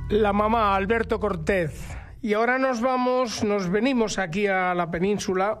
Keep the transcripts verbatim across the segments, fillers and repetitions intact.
la mamá, Alberto Cortez. Y ahora nos vamos, nos venimos aquí a la península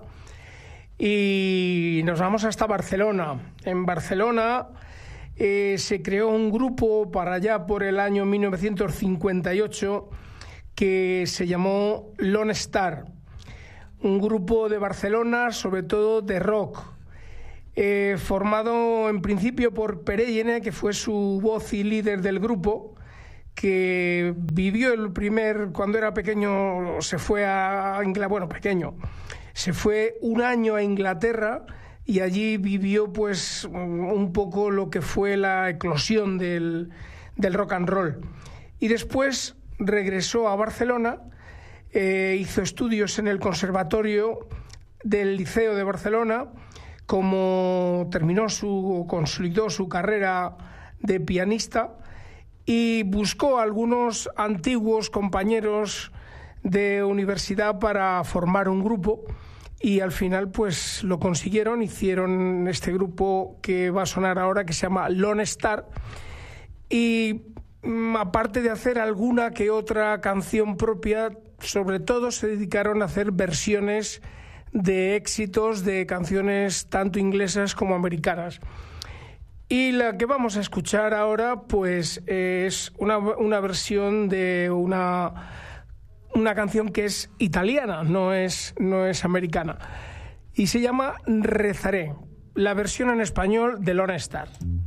y nos vamos hasta Barcelona. En Barcelona eh, se creó un grupo para allá por el año mil novecientos cincuenta y ocho que se llamó Lone Star. Un grupo de Barcelona, sobre todo de rock, eh, formado en principio por Pere Llené, que fue su voz y líder del grupo, que vivió el primer, cuando era pequeño, se fue a Inglaterra, bueno, pequeño, se fue un año a Inglaterra y allí vivió pues un poco lo que fue la eclosión del, del rock and roll. Y después regresó a Barcelona, eh, hizo estudios en el Conservatorio del Liceo de Barcelona, como terminó su, consolidó su carrera de pianista, y buscó a algunos antiguos compañeros de universidad para formar un grupo y al final pues lo consiguieron, hicieron este grupo que va a sonar ahora, que se llama Lone Star, y mm, aparte de hacer alguna que otra canción propia, sobre todo se dedicaron a hacer versiones de éxitos de canciones tanto inglesas como americanas. Y la que vamos a escuchar ahora pues es una, una versión de una, una canción que es italiana, no es, no es americana, y se llama Rezaré, la versión en español de Lone Star.